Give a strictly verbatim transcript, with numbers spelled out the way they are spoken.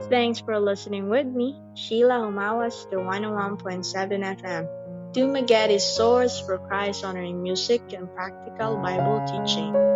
Thanks for listening with me, Sheila Humawas, to one oh one point seven F M. Dumaguete is source for Christ honoring music and practical Bible teaching.